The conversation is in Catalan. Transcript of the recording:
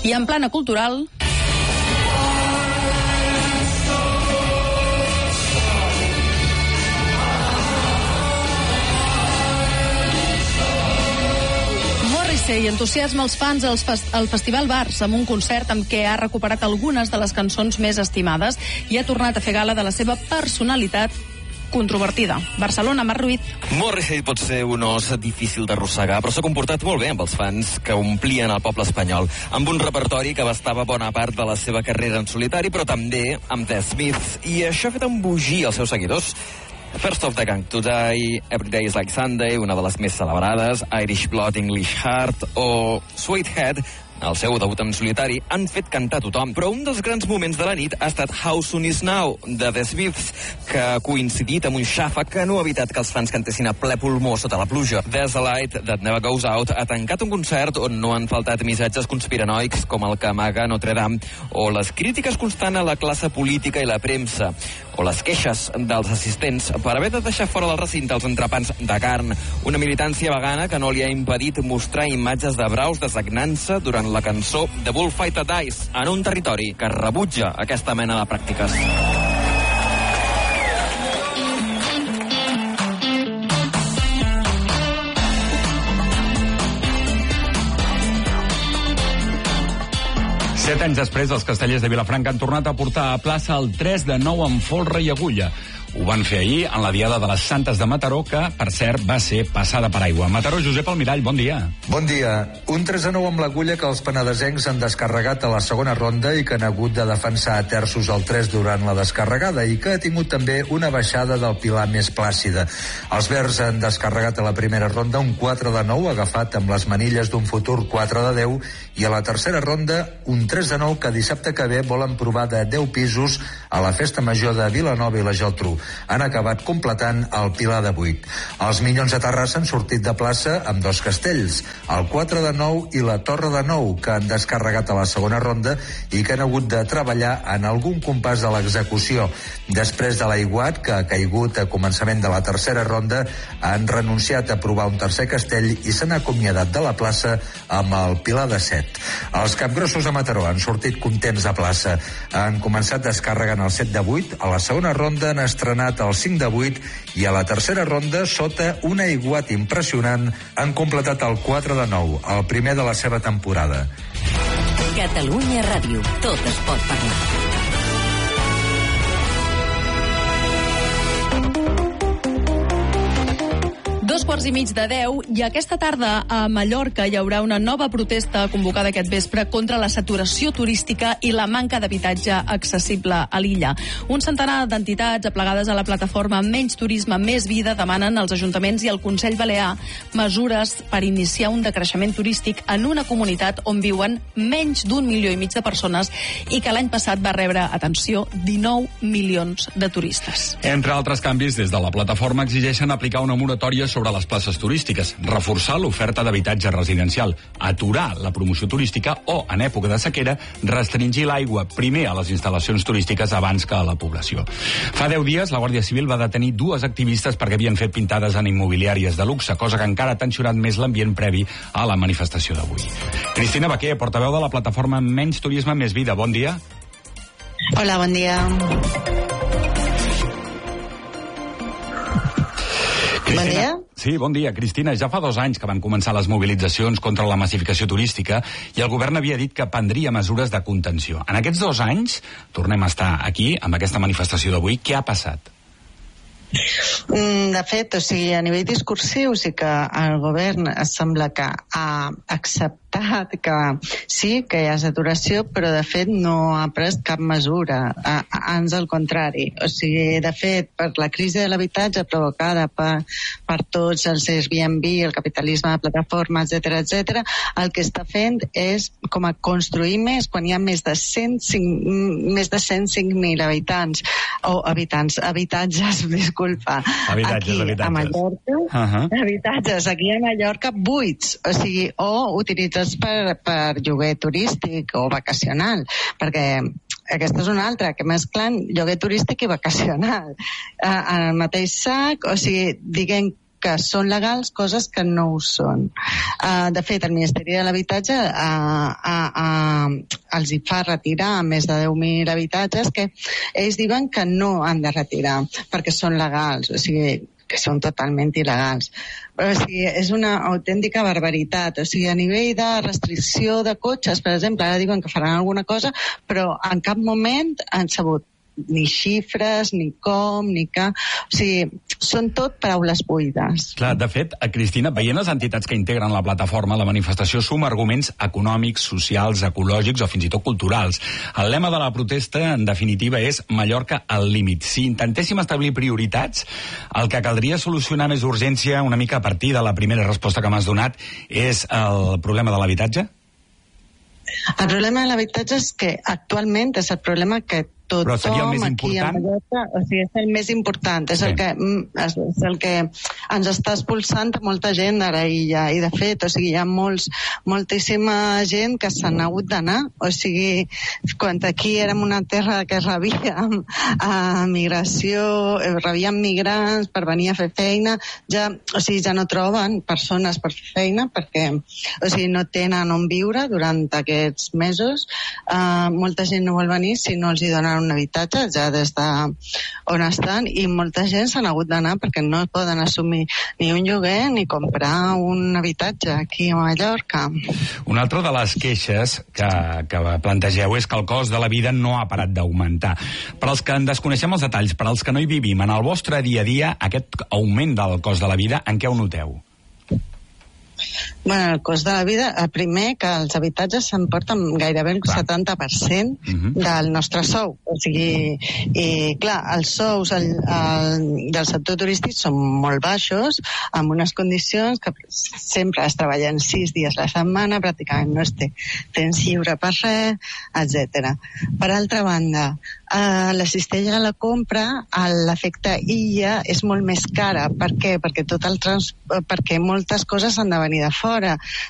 I en plana cultural... i entusiasma els fans al Festival Bars amb un concert amb què ha recuperat algunes de les cançons més estimades i ha tornat a fer gala de la seva personalitat controvertida. Barcelona, Marc Ruiz. Morrissey pot ser un os difícil d'arrossegar, però s'ha comportat molt bé amb els fans que omplien el poble espanyol, amb un repertori que abastava bona part de la seva carrera en solitari, però també amb The Smiths, i això ha fet embogir els seus seguidors. First of the Gang to Die, Every Day is Like Sunday, una de les més celebrades, Irish Blood, English Heart o Sweethead, el seu debut en solitari, han fet cantar tothom. Però un dels grans moments de la nit ha estat How Soon Is Now, de The Smiths, que ha coincidit amb un xàfec que no ha evitat que els fans cantessin a ple pulmó sota la pluja. There's a Light That Never Goes Out ha tancat un concert on no han faltat missatges conspiranoics com el que amaga Notre Dame, o les crítiques constants a la classe política i la premsa, o les queixes dels assistents per haver de deixar fora del recinte els entrepans de carn. Una militància vegana que no li ha impedit mostrar imatges de braus desagnant-se durant la cançó The Bullfighter Dies, en un territori que rebutja aquesta mena de pràctiques. Set anys després, els castellers de Vilafranca han tornat a portar a plaça el 3 de 9 amb folre i agulla. Ho van fer ahir en la Diada de les Santes de Mataró, que, per cert, va ser passada per aigua. Mataró, Josep Almirall, bon dia. Bon dia. Un 3-9 amb l'agulla que els penedesencs han descarregat a la segona ronda i que han hagut de defensar a terços el 3 durant la descarregada i que ha tingut també una baixada del pilar més plàcida. Els verds han descarregat a la primera ronda un 4-9 agafat amb les manilles d'un futur 4-10 i a la tercera ronda un 3-9 que dissabte que ve volen provar de 10 pisos a la Festa Major de Vilanova i la Geltrú. Han acabat completant el pilar de 8. Els Minyons de Terrassa han sortit de plaça amb 2 castells, el 4-9 i la Torre de 9, que han descarregat a la segona ronda i que han hagut de treballar en algun compàs de l'execució. Després de l'aiguat, que ha caigut a començament de la tercera ronda, han renunciat a provar un tercer castell i s'han acomiadat de la plaça amb el pilar de 7. Els capgrossos de Mataró han sortit contents de plaça. Han començat descarregant el 7 de 8, a la segona ronda han estrenat el 5 de 8 i a la tercera ronda, sota un aiguat impressionant, han completat el 4 de 9, el primer de la seva temporada. Catalunya Ràdio. Tot es pot parlar. 9:45 i aquesta tarda a Mallorca hi haurà una nova protesta convocada aquest vespre contra la saturació turística i la manca d'habitatge accessible a l'illa. Un centenar d'entitats aplegades a la plataforma Menys Turisme, Més Vida demanen als ajuntaments i al Consell Balear mesures per iniciar un decreixement turístic en una comunitat on viuen menys d'1,5 milió de persones i que l'any passat va rebre, atenció, 19 milions de turistes. Entre altres canvis, des de la plataforma exigeixen aplicar una moratòria sobre les places turístiques, reforçar l'oferta d'habitatge residencial, aturar la promoció turística o, en època de sequera, restringir l'aigua primer a les instal·lacions turístiques abans que a la població. Fa 10 dies, la Guàrdia Civil va detenir 2 activistes perquè havien fet pintades en immobiliàries de luxe, cosa que encara ha tensionat més l'ambient previ a la manifestació d'avui. Cristina Baquer, portaveu de la plataforma Menys Turisme, Més Vida. Bon dia. Hola, bon dia. Cristina, bon dia. Sí, bon dia. Cristina, ja fa 2 anys que van començar les mobilitzacions contra la massificació turística i el govern havia dit que prendria mesures de contenció. En aquests 2 anys, tornem a estar aquí, amb aquesta manifestació d'avui. Què ha passat? De fet, a nivell discursiu sí que el govern sembla que ha acceptat que sí, que hi ha saturació, però de fet no ha pres cap mesura, ans al contrari. De fet, per la crisi de l'habitatge provocada per tots els Airbnb, el capitalisme de plataformes, etc., el que està fent és com a construir més quan hi ha més de 105.000 habitatges, disculpa, aquí a Mallorca, habitatges aquí a Mallorca buits, o utilitzats per lloguer turístic o vacacional, perquè aquesta és una altra, que mesclen lloguer turístic i vacacional en el mateix sac, diguem que són legals, coses que no ho són. De fet, el Ministeri de l'Habitatge els hi fa retirar més de 10.000 habitatges que ells diuen que no han de retirar perquè són legals, o sigui, que són totalment il·legals. Però, o sigui, és una autèntica barbaritat. O sigui, a nivell de restricció de cotxes, per exemple, ara diuen que faran alguna cosa, però en cap moment han sabut ni xifres, ni com, ni què. O sigui, són tot paraules buides. Clar, de fet, Cristina, veient les entitats que integren la plataforma, la manifestació suma arguments econòmics, socials, ecològics o fins i tot culturals. El lema de la protesta, en definitiva, és Mallorca al límit. Si intentéssim establir prioritats, el que caldria solucionar més urgència, una mica a partir de la primera resposta que m'has donat, és el problema de l'habitatge? El problema de l'habitatge és que actualment és el problema que tothom aquí a Mallorca, o sigui, és el més important, és el que ens està expulsant molta gent de l'illa, i de fet, o sigui, hi ha moltíssima gent que s'han hagut d'anar, o sigui, quan aquí érem una terra que rebíem migració, rebíem migrants per venir a fer feina, ja no troben persones per fer feina perquè, o sigui, no tenen on viure durant aquests mesos, molta gent no vol venir si no els hi donen un habitatge ja des de on estan, i molta gent s'han hagut d'anar perquè no poden assumir ni un lloguer ni comprar un habitatge aquí a Mallorca. Una altra de les queixes que plantegeu és que el cost de la vida no ha parat d'augmentar. Per als que en desconeixem els detalls, per als que no hi vivim, en el vostre dia a dia, aquest augment del cost de la vida, en què ho noteu? Bueno, el cost de la vida, primer que els habitatges s'emporten gairebé el 70% del nostre sou. O sigui, i clar, els sous del sector turístic són molt baixos, amb unes condicions que sempre es treballen 6 dies a la setmana, pràcticament no es té temps lliure per res, etc. Per altra banda, la cistella de la compra, l'efecte illa, és molt més cara. Per què? Perquè moltes coses han de venir de fora.